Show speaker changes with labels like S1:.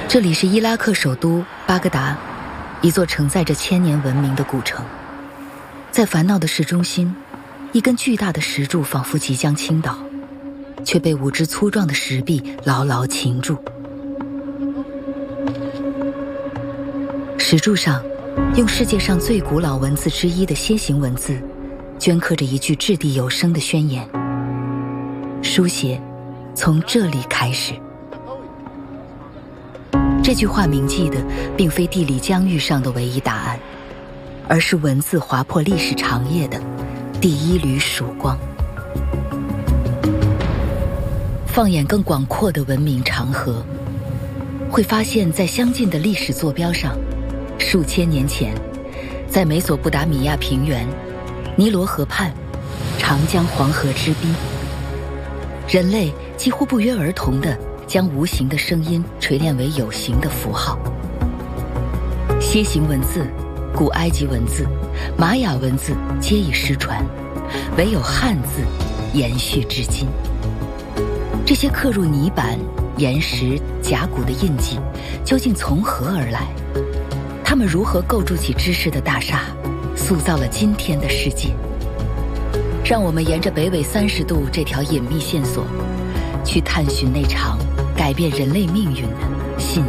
S1: 这里是伊拉克首都巴格达，一座承载着千年文明的古城。在烦恼的市中心，一根巨大的石柱仿佛即将倾倒，却被5只粗壮的石壁牢牢擒住。石柱上，用世界上最古老文字之一的楔形文字，镌刻着一句掷地有声的宣言：书写从这里开始。这句话铭记的并非地理疆域上的唯一答案，而是文字划破历史长夜的第一缕曙光。放眼更广阔的文明长河，会发现在相近的历史坐标上，数千年前，在美索不达米亚平原、尼罗河畔、长江黄河之滨，人类几乎不约而同地将无形的声音锤炼为有形的符号。楔形文字、古埃及文字、玛雅文字皆已失传，唯有汉字延续至今。这些刻入泥板、岩石、甲骨的印记究竟从何而来？它们如何构筑起知识的大厦，塑造了今天的世界？让我们沿着北纬30度这条隐秘线索，去探寻那场改变人类命运的信